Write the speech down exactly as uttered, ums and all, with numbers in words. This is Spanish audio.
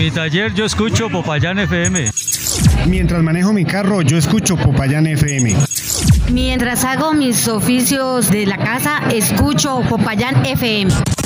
mi taller yo escucho Popayán F M. Mientras manejo mi carro, yo escucho Popayán F M. Mientras hago mis oficios de la casa, escucho Popayán F M.